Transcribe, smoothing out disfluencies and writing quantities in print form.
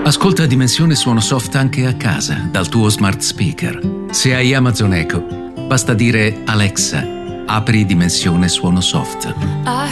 Ascolta Dimensione Suono Soft anche a casa, dal tuo smart speaker. Se hai Amazon Echo, basta dire Alexa, apri Dimensione Suono Soft.